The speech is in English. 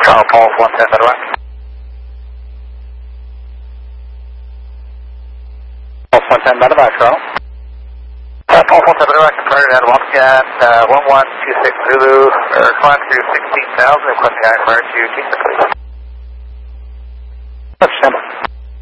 Pulse 110 Better Rock. Pulse 110 Better Rock, Toronto. Pulse 110 Better Rock, confirmed at Wildcat 1126 Zulu, or climb through 16,000, requesting high fire to Kingston, please. That's simple.